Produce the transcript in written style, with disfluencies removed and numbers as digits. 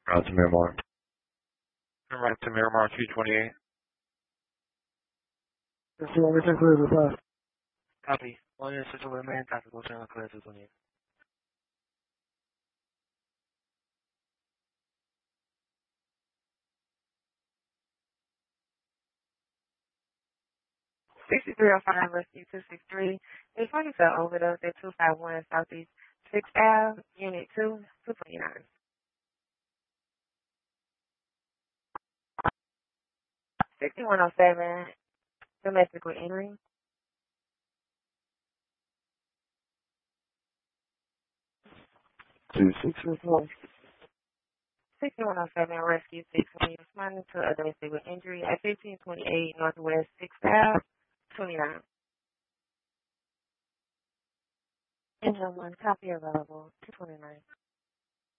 Route to Miramar. Route to Miramar 228. That's the only thing clear to pass. Copy. 1 in Central Women, tactical channel clear 228. Rescue 263. They find yourself overdose at 251 Southeast 6th Ave, Unit 2, 229. $6107, domestic with injury. 2654. 6107, Rescue 620, responding to a domestic with injury at 1528 Northwest 6th Ave, 29. Engine 1, copy available, 229.